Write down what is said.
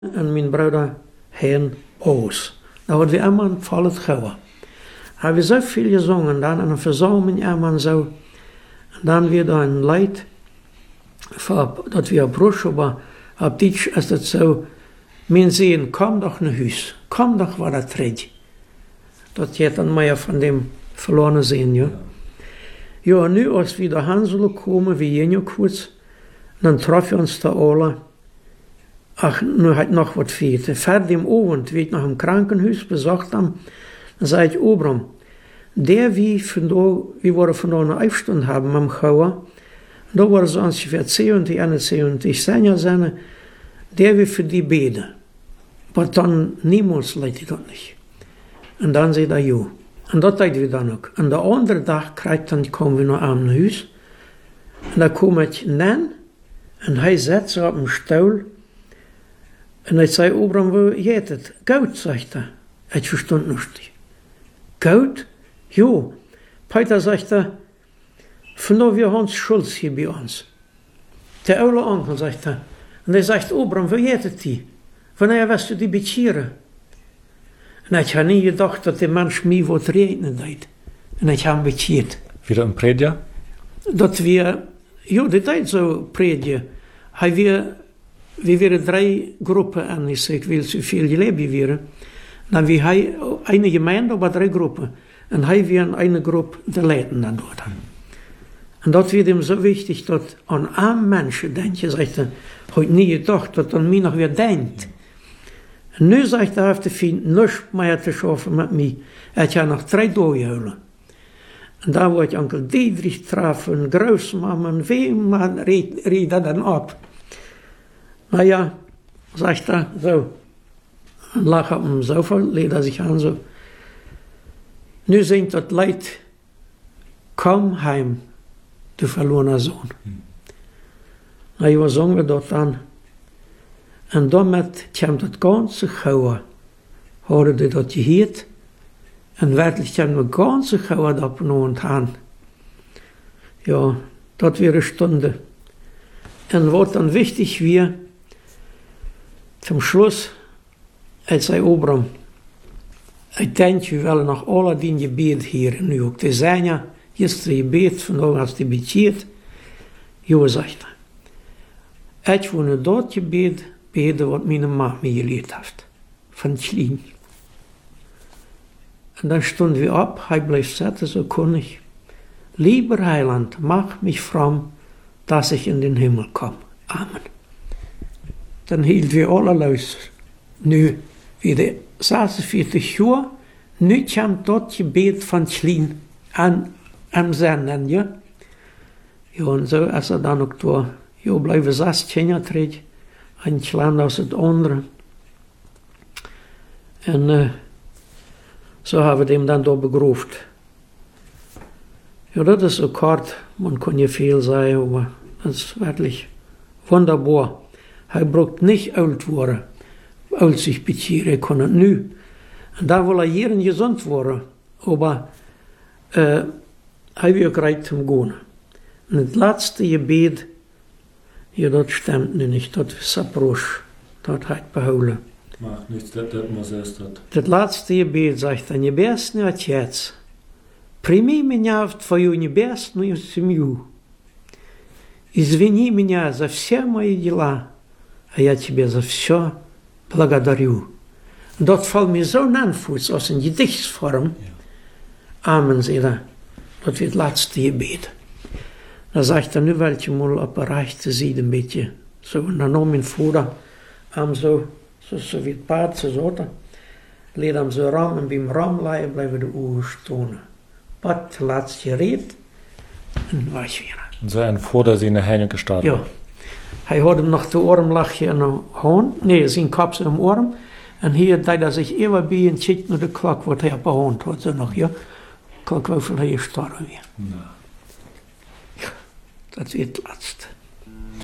En mijn broeder heen Oos. Dat hadden we allemaal vol het gehouden. Hebben we zoveel gezongen, dan en een verzaming allemaal zo. En dan weer daar een leid, dat we op Rosh, op Ditsch is het zo, men zeggen, kom toch naar huis, kom toch waar dat terug. Dat je dan meer van dem verloren zijn, ja. Ja, en nu als we daarheen zullen komen, wie je kurz, dan treffen we ons daar alle. Ach, nu had nog wat vieren. Verder im Abend, wie ich nach dem Krankenhaus besucht haben, dann sage ich, Obram, der wir waren von da eine Aufstunde haben am Gauer, da waren so ungefähr 70, 71 Senior seine, der wir für die beten. Aber dann niemals leid ich das nicht. Und dann sagt er, ja. Und das leid wir dann auch. Und der andere Tag kommen wir noch am Haus, und da komme ich nein, und er setzt sich auf dem Stuhl. En hij zei, Obram, wo geht het? Goud, zegt hij. Ik verstond nog niet. Goud? Jo. Peter zegt hij, vanaf wir Hans Schulz hier bij ons. De oude onkel, zegt hij. En hij zegt, Obram, wo geht het die? Wanneer was du die betieren? En ik had niet gedacht dat de mens mij wat rekenen deed. En ik had hem betiert. Wieder im Predja? Dat we, jo, dat deed zo predje. Hij weer... We waren 3 groepen en ik wil zoveel geleerd worden. Dan we hij een gemeente, maar 3 groepen. En hij weer een groep de leiden dan dort. En dat werd hem zo wichtig, dat aan een mensen denkt. Je zegt, had niet gedacht dat aan mij nog weer denkt. En nu zegt hij, heeft de vriend niets meer te schaffen met mij. Ik heb nog 3 dagen gehouden. En daar wordt onkel Diedrich treffen, grootmama, wem man reed dat dan op. Nou ja, zegt hij zo. En lag op hem sofa, leed hij zich aan zo. Nu zingt dat lied, kom heim, du verlorene zoon. Nou ja, zongen we dat dan. En daarmee komt het ganze gauw, hadden we dat gehoord. En werkelijk kwam het ganze gauw dat op aan. Ja, dat weer een stunde. En wat dan wichtig weer, zum Schluss, ik zei, Obram, ik denk je wel nog alle die gebed hier nu ook. Die zijn ja, gisteren gebed, vandaag als die betiert. Jo, zegt hij. Ik wil nu dat gebed beden wat mijn ma me geleerd heeft. Van klein. En dan stonden we op, hij bleef zitten, zo kon ik. Lieber Heiland, mach mich fromm, dass ich in den Himmel kom. Amen. Dan hielden we alle luisteren. Nu, weer 46 jaar, nu komt dat gebed van klein aan zenden, ja. Ja, en zo is het dan ook door. Ja, blijven 16 jaar terug, een klein als het andere. En zo hebben we hem dan door begroefd. Ja, dat is ook hard, man kan je veel zeggen, maar dat is werkelijk wunderbaar. Hij braucht nicht oud worden, oud zich betieren, hij kon het nu. En daar wil hij hier gezond worden, maar hij wil gereikt om gaan. En het laatste gebed, ja, dat stemt nu niet, dat is Saprosch, dat hij behouden. Macht nichts, dat muss erst dat. Het laatste gebed zegt hij, Небесный Отец, прими меня в твою небесную семью, извини меня за все мои дела, а я тебе за все благодарю. Dat valt me zo aanvoets als een gedichtsvorm. Ja. Amen, zei hij. Dat weer het laatste gebed. Dan zegt hij, nu wil je mal op een rechte zijde een beetje. Zo, en dan nam mijn voeder hem zo wie het paard zo zoten. Leed hem zo ram en bij hem ram leiden blijven de ogen stonen. Wat het laatste reed en was weer. En zo een Vorderzine heen gestartet. Ja. Hij had hem nog de oormlachje in de hand. Nee, zijn kop in de oorm. En hier deed hij zich even bij en kijkt naar de klok wat hij op de hand had. Zo nog, ja. Kijk hoeveel hij gestorven weer. Ja. Dat is het laatste.